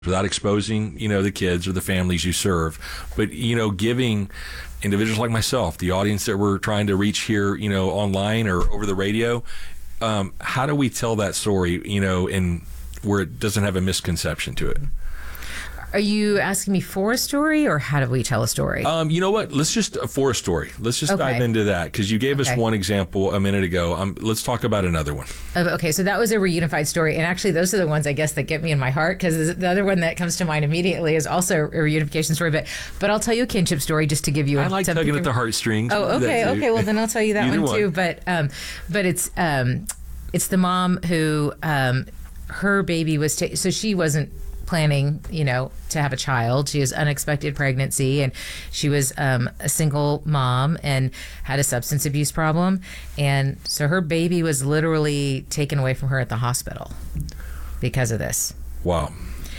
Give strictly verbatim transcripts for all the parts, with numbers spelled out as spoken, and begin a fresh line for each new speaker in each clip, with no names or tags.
without exposing, you know, the kids or the families you serve, but, you know, giving individuals like myself, the audience that we're trying to reach here, you know, online or over the radio, um, how do we tell that story, you know, in where it doesn't have a misconception to it?
Are you asking me for a story, or how do we tell a story?
Um, you know what? Let's just uh, for a story. Let's just
Okay.
dive into that, because you gave
Okay.
us one example a minute ago. Um, let's talk about another one.
Uh, Okay, so that was a reunified story, and actually those are the ones I guess that get me in my heart, because the other one that comes to mind immediately is also a reunification story. But but I'll tell you a kinship story just to give you.
I like
something
tugging
to-
at the heartstrings.
Oh, okay,
That-
okay. Well, then I'll tell you that
Either
one,
one.
too. But um, but it's um, it's the mom who um, her baby was ta- so she wasn't planning, you know, to have a child. She was unexpected pregnancy, and she was um, a single mom and had a substance abuse problem, and so her baby was literally taken away from her at the hospital because of this.
Wow.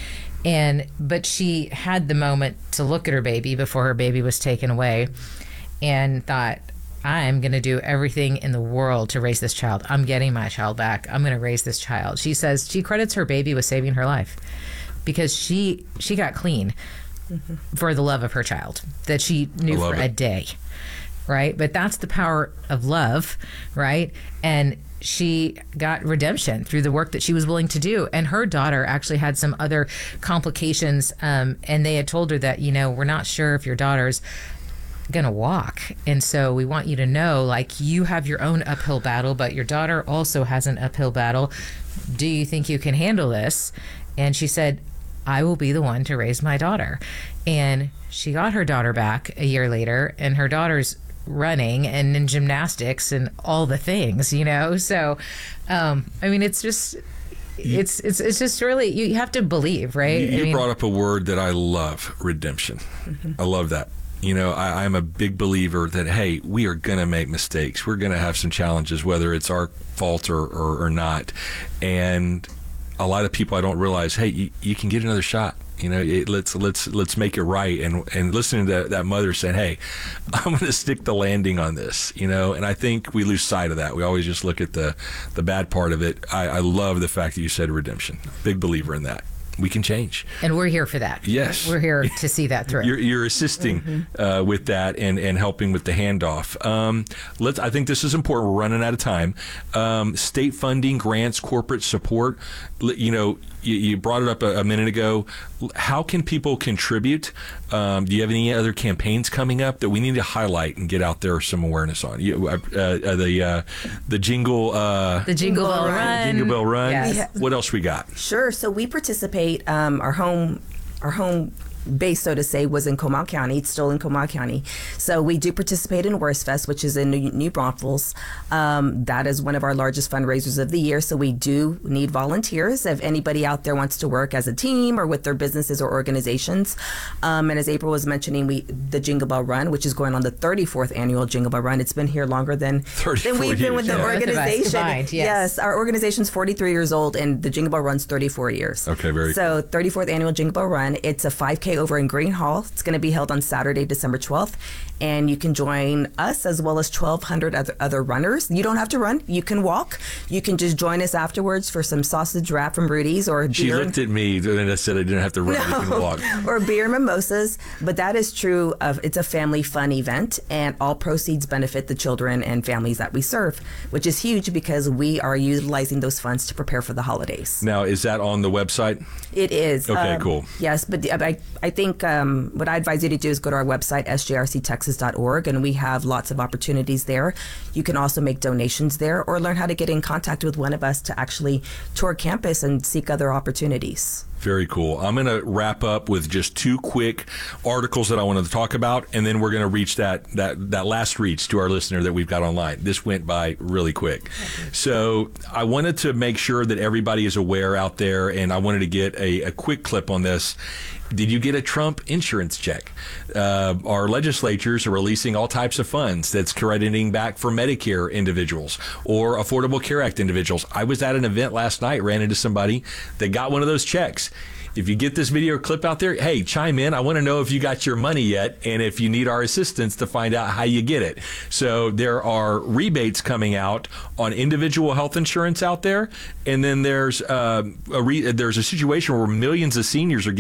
And but she had the moment to look at her baby before her baby was taken away, and thought, I'm going to do everything in the world to raise this child. I'm getting my child back. I'm going to raise this child. She says she credits her baby with saving her life, because she she got clean mm-hmm. for the love of her child that she knew for
it.
a day, right? But that's the power of love, right? And she got redemption through the work that she was willing to do. And her daughter actually had some other complications, um, and they had told her that, you know, we're not sure if your daughter's gonna walk, and so we want you to know, like, you have your own uphill battle, but your daughter also has an uphill battle. Do you think you can handle this? And she said, I will be the one to raise my daughter. And she got her daughter back a year later, and her daughter's running and in gymnastics and all the things, you know. So um I mean, it's just it's it's it's just really, you have to believe, right?
You, you
I mean,
brought up a word that I love: redemption. Mm-hmm. I love that. You know, I, I'm a big believer that, hey, we are going to make mistakes. We're going to have some challenges, whether it's our fault or, or, or not. And a lot of people, I don't realize, hey, you, you can get another shot. You know, it, let's let's let's make it right. And and listening to that, that mother saying, hey, I'm going to stick the landing on this, you know, and I think we lose sight of that. We always just look at the, the bad part of it. I, I love the fact that you said redemption. Big believer in that. We can change.
and we're here for that.
Yes.
We're here to see that through.
You're, you're assisting mm-hmm. uh, with that and, and helping with the handoff. Um, let's. I think this is important. We're running out of time. Um, state funding, grants, corporate support. You know, you, you brought it up a, a minute ago. How can people contribute? Um, do you have any other campaigns coming up that we need to highlight and get out there some awareness on? You, uh, uh, the uh, the jingle, uh,
the Jingle Bell Run.
Jingle Bell Run.
Yes.
What else we got?
Sure. So we participate. Um, our home, our home base, so to say, was in Comal County. It's still in Comal County. So we do participate in Worst Fest, which is in New, New Braunfels. Um, that is one of our largest fundraisers of the year. So we do need volunteers. If anybody out there wants to work as a team or with their businesses or organizations. Um, and as April was mentioning, we the Jingle Bell Run, which is going on the thirty-fourth annual Jingle Bell Run. It's been here longer than, than we've been with
years,
the
yeah.
organization.
Combined, yes.
yes, our organization's forty-three years old, and the Jingle Bell Run's thirty-four years.
Okay, very
So thirty-fourth annual Jingle Bell Run. It's a five K over in Green Hall. It's going to be held on Saturday, December twelfth, and you can join us as well as twelve hundred other, other runners. You don't have to run. You can walk. You can just join us afterwards for some sausage wrap from Rudy's or
She
beer.
looked at me and I said I didn't have to run.
No.
You can walk.
Or beer and mimosas. But that is true of, it's a family fun event, and all proceeds benefit the children and families that we serve, which is huge because we are utilizing those funds to prepare for the holidays.
Now, is that on the website?
It is.
Okay,
um,
cool.
Yes, but the, I, I think um, what I advise you to do is go to our website, s j r c texas dot org, and we have lots of opportunities there. You can also make donations there or learn how to get in contact with one of us to actually tour campus and seek other opportunities.
Very cool. I'm going to wrap up with just two quick articles that I wanted to talk about, and then we're going to reach that, that, that last reach to our listener that we've got online. This went by really quick. So I wanted to make sure that everybody is aware out there, and I wanted to get a, a quick clip on this. Did you get a Trump insurance check? Uh, our legislatures are releasing all types of funds that's crediting back for Medicare individuals or Affordable Care Act individuals. I was at an event last night, ran into somebody that got one of those checks. if you get this video clip out there, hey, chime in. I want to know if you got your money yet and if you need our assistance to find out how you get it. So there are rebates coming out on individual health insurance out there, and then there's uh, a re- there's a situation where millions of seniors are